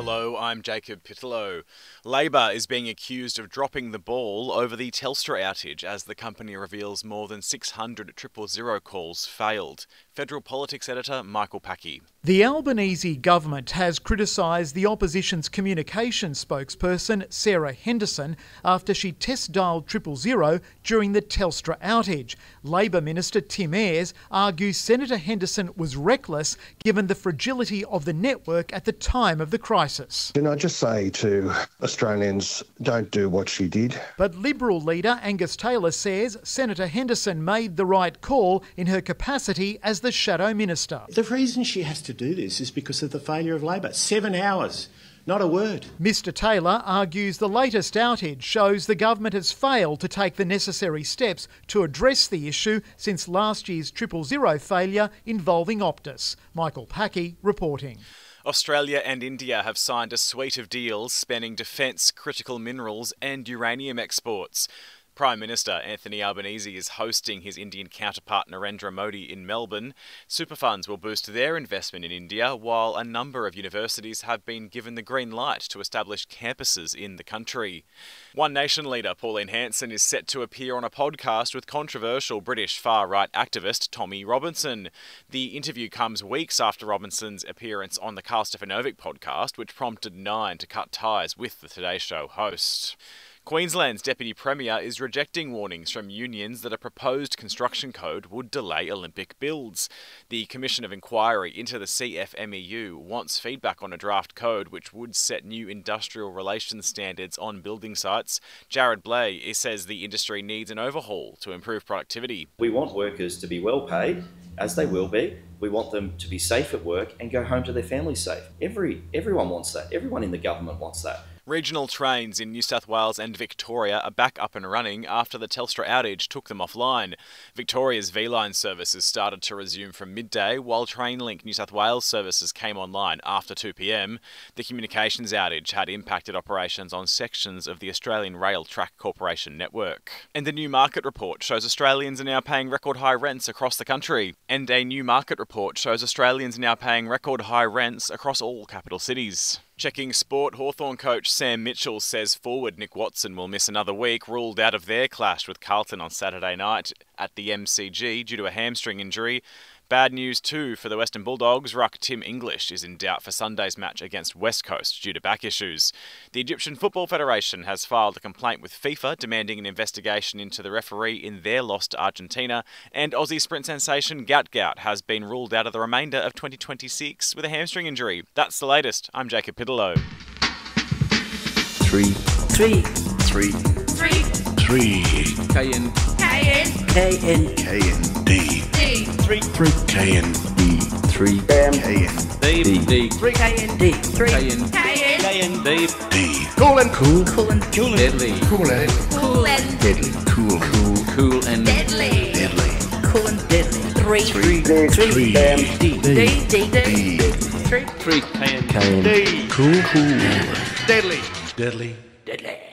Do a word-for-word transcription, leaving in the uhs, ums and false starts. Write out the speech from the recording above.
Hello, I'm Jacob Pittello. Labor is being accused of dropping the ball over the Telstra outage as the company reveals more than six hundred triple zero calls failed. Federal Politics editor Michael Packey. The Albanese government has criticised the opposition's communications spokesperson Sarah Henderson after she test-dialed triple zero during the Telstra outage. Labor Minister Tim Ayres argues Senator Henderson was reckless given the fragility of the network at the time of the crisis. Can I just say to Australians, don't do what she did. But Liberal leader Angus Taylor says Senator Henderson made the right call in her capacity as the Shadow Minister. The reason she has to do this is because of the failure of Labor. Seven hours. Not a word. Mister Taylor argues the latest outage shows the government has failed to take the necessary steps to address the issue since last year's triple zero failure involving Optus. Michael Packey reporting. Australia and India have signed a suite of deals spanning defence, critical minerals and uranium exports. Prime Minister Anthony Albanese is hosting his Indian counterpart Narendra Modi in Melbourne. Super funds will boost their investment in India, while a number of universities have been given the green light to establish campuses in the country. One Nation leader Pauline Hanson is set to appear on a podcast with controversial British far-right activist Tommy Robinson. The interview comes weeks after Robinson's appearance on the Carl Stefanovic podcast, which prompted Nine to cut ties with the Today Show host. Queensland's Deputy Premier is rejecting warnings from unions that a proposed construction code would delay Olympic builds. The Commission of Inquiry into the C F M E U wants feedback on a draft code which would set new industrial relations standards on building sites. Jared Blay says the industry needs an overhaul to improve productivity. We want workers to be well paid, as they will be. We want them to be safe at work and go home to their families safe. Every, everyone wants that. Everyone in the government wants that. Regional trains in New South Wales and Victoria are back up and running after the Telstra outage took them offline. Victoria's V-Line services started to resume from midday, while Trainlink New South Wales services came online after two p m. The communications outage had impacted operations on sections of the Australian Rail Track Corporation network. And the new market report shows Australians are now paying record high rents across the country. And a new market report shows Australians are now paying record high rents across all capital cities. Checking sport, Hawthorn coach Sam Mitchell says forward Nick Watson will miss another week, ruled out of their clash with Carlton on Saturday night at the M C G due to a hamstring injury. Bad news too for the Western Bulldogs. Ruck Tim English is in doubt for Sunday's match against West Coast due to back issues. The Egyptian Football Federation has filed a complaint with FIFA demanding an investigation into the referee in their loss to Argentina, and Aussie sprint sensation Gout Gout has been ruled out of the remainder of twenty twenty-six with a hamstring injury. That's the latest. I'm Jacob Pittello. Three. Three. Three. Three. Three. K N. K N. K N. K N. D. D. Three. Three. K N. D. Three. M. K N. D. D. Three. K N. D. Three. K N. K N. K N. D. D. Cool and cool. Cool and cool and deadly. Cool and Cool and deadly. Cool. Cool. Cool and deadly. Deadly. Cool and deadly. Three. Three. Three. Three. M. D. D. D. D. Three. Three. K N. K N. D. Cool. Cool. Deadly. Deadly. Deadly.